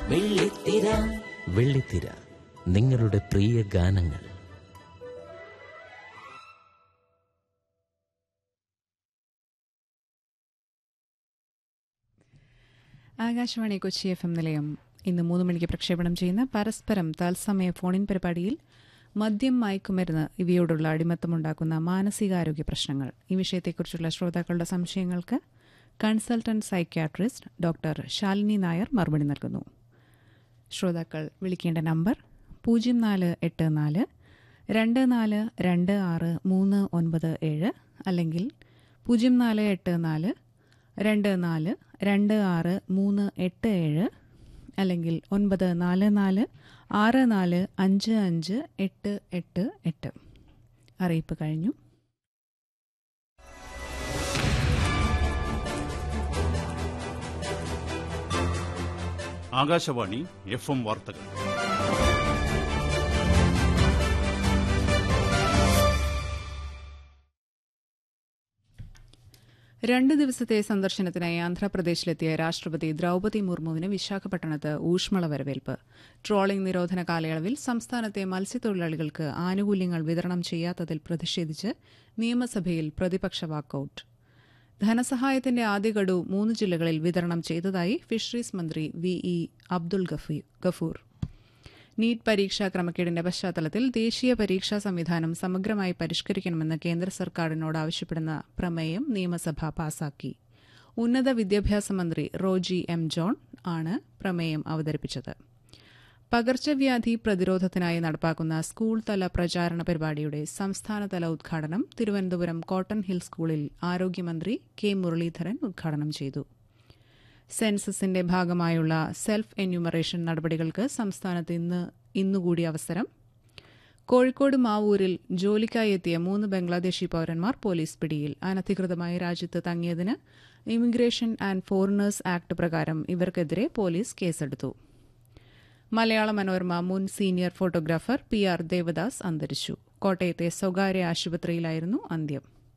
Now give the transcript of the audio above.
വെള്ളിത്തിര. വെള്ളിത്തിര, നിങ്ങളുടെ പ്രിയ ഗാനങ്ങൾ. ആകാശവാണി കൊച്ചി FM നിലയം ഇന്ന് 3 മണിക്ക് പ്രക്ഷേപണം ചെയ്യുന്ന പരസ്പരം തത്സമയ ഫോണിൻ പരിപാടിയിൽ മദ്യം, മയക്കുമരുന്ന് ഇവയോടുള്ള അടിമത്തമുണ്ടാക്കുന്ന മാനസികാരോഗ്യ പ്രശ്നങ്ങൾ, ഈ വിഷയത്തെക്കുറിച്ചുള്ള ശ്രോതാക്കളുടെ സംശയങ്ങൾക്ക് consultant psychiatrist doctor Shalini Nair മറുപടി നൽകുന്നു. ശ്രോതാക്കൾ വിളിക്കേണ്ട നമ്പർ 0484 2426 397 അല്ലെങ്കിൽ 0484 24 26 387 അല്ലെങ്കിൽ 944 64 55 888. അറിയിപ്പ് കഴിഞ്ഞു. ആകാശവാണി FM വാർത്തകൾ. രണ്ട് ദിവസത്തെ സന്ദർശനത്തിനായി ആന്ധ്രാപ്രദേശിലെത്തിയ രാഷ്ട്രപതി ദ്രൌപദി മുർമുവിന് വിശാഖപട്ടണത്ത് ഊഷ്മള വരവേൽപ്പ്. ട്രോളിംഗ് നിരോധന കാലയളവിൽ സംസ്ഥാനത്തെ മത്സ്യത്തൊഴിലാളികൾക്ക് ആനുകൂല്യങ്ങൾ വിതരണം ചെയ്യാത്തതിൽ പ്രതിഷേധിച്ച് നിയമസഭയിൽ പ്രതിപക്ഷ വാക്കൌട്ട്. ധനസഹായത്തിന്റെ ആദ്യ ഗഡു 3 ജില്ലകളിൽ വിതരണം ചെയ്തതായി ഫിഷറീസ് മന്ത്രി VE അബ്ദുൾ ഗഫൂർ. നീറ്റ് പരീക്ഷാ ക്രമക്കേടിന്റെ പശ്ചാത്തലത്തിൽ ദേശീയ പരീക്ഷാ സംവിധാനം സമഗ്രമായി പരിഷ്കരിക്കണമെന്ന് കേന്ദ്ര സർക്കാരിനോട് ആവശ്യപ്പെടുന്ന പ്രമേയം നിയമസഭ പാസാക്കി. ഉന്നത വിദ്യാഭ്യാസ മന്ത്രി റോജി M. ജോൺ ആണ് പ്രമേയം അവതരിപ്പിച്ചത്. പകർച്ചവ്യാധി പ്രതിരോധത്തിനായി നടപ്പാക്കുന്ന സ്കൂൾ തല പ്രചാരണ പരിപാടിയുടെ സംസ്ഥാനതല ഉദ്ഘാടനം തിരുവനന്തപുരം കോട്ടൺ ഹിൽ സ്കൂളിൽ ആരോഗ്യമന്ത്രി K. മുരളീധരൻ ഉദ്ഘാടനം ചെയ്തു. സെൻസസിന്റെ ഭാഗമായുള്ള സെൽഫ് എന്യൂമറേഷൻ നടപടികൾക്ക് സംസ്ഥാനത്ത് ഇന്നുകൂടി അവസരം. കോഴിക്കോട് മാവൂരിൽ ജോലിക്കായി എത്തിയ 3 ബംഗ്ലാദേശി പൌരന്മാർ പോലീസ് പിടിയിൽ. അനധികൃതമായി രാജ്യത്ത് തങ്ങിയതിന് ഇമിഗ്രേഷൻ ആൻഡ് ഫോറിനേഴ്സ് ആക്ട് പ്രകാരം ഇവർക്കെതിരെ പോലീസ് കേസെടുത്തു. മലയാള മനോരമ മുൻ സീനിയർ ഫോട്ടോഗ്രാഫർ PR ദേവദാസ് അന്തരിച്ചു. കോട്ടയത്തെ സ്വകാര്യ ആശുപത്രിയിലായിരുന്നു അന്ത്യം.